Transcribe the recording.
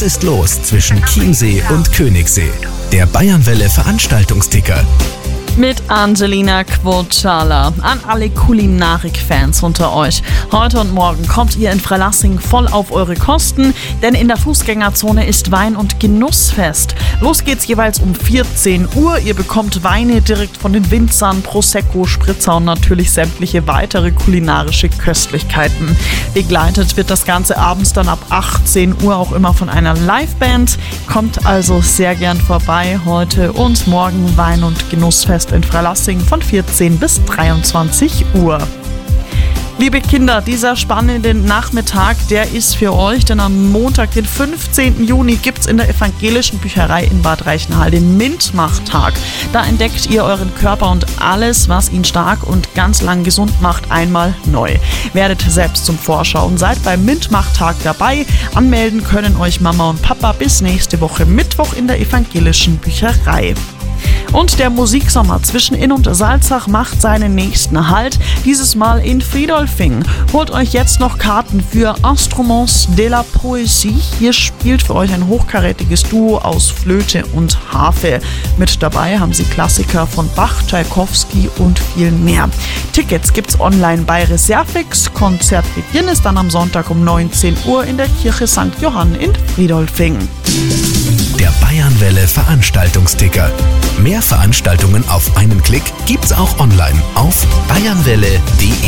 ist los zwischen Chiemsee und Königssee? Der Bayernwelle Veranstaltungsticker. Mit Angelina Quocala. An alle Kulinarik-Fans unter euch. Heute und morgen kommt ihr in Freilassing voll auf eure Kosten, denn in der Fußgängerzone ist Wein- und Genussfest. Los geht's jeweils um 14 Uhr. Ihr bekommt Weine direkt von den Winzern, Prosecco, Spritzer und natürlich sämtliche weitere kulinarische Köstlichkeiten. Begleitet wird das Ganze abends dann ab 18 Uhr auch immer von einer Liveband. Kommt also sehr gern vorbei. Heute und morgen Wein- und Genussfest in Freilassing von 14 bis 23 Uhr. Liebe Kinder, dieser spannende Nachmittag, der ist für euch, denn am Montag, den 15. Juni, gibt es in der Evangelischen Bücherei in Bad Reichenhall den MINT-Macht-Tag. Da entdeckt ihr euren Körper und alles, was ihn stark und ganz lang gesund macht, einmal neu. Werdet selbst zum Forscher und seid beim MINT-Macht-Tag dabei. Anmelden können euch Mama und Papa bis nächste Woche Mittwoch in der Evangelischen Bücherei. Und der Musiksommer zwischen Inn und Salzach macht seinen nächsten Halt, dieses Mal in Friedolfing. Holt euch jetzt noch Karten für Instruments de la Poésie. Hier spielt für euch ein hochkarätiges Duo aus Flöte und Harfe. Mit dabei haben sie Klassiker von Bach, Tschaikowski und viel mehr. Tickets gibt's online bei Reservix. Konzertbeginn ist dann am Sonntag um 19 Uhr in der Kirche St. Johann in Friedolfing. Der Bayernwelle Veranstaltungsticker. Mehr Veranstaltungen auf einen Klick gibt's auch online auf bayernwelle.de.